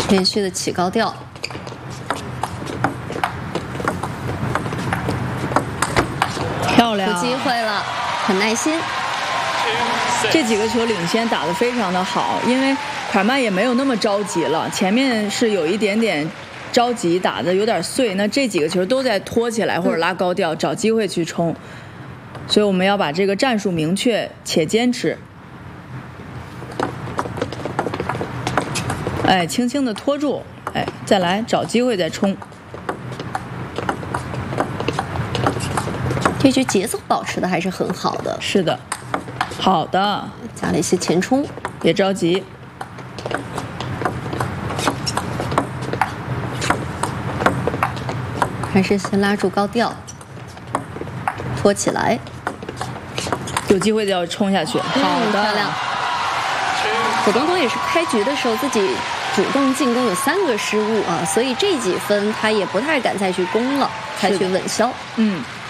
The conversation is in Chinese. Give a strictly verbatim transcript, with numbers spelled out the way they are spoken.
连续的起高调。 漂亮， 有机会了，很耐心。 这几个球领先打得非常的好，因为卡尔曼也没有那么着急了，前面是有一点点着急，打得有点碎。那这几个球都在拖起来或者拉高调，找机会去冲。所以我们要把这个战术明确且坚持。哎，轻轻的拖住，哎，再来找机会再冲。 这局节奏保持的还是很好的。 是的，好的， 加了一些前冲， 别着急。 还是先拉住高调，拖起来， 有机会就要冲下去。好的， 嗯、漂亮。左东东也是开局的时候自己主动进攻有三个失误啊，所以这几分他也不太敢再去攻了，采取稳消。 嗯。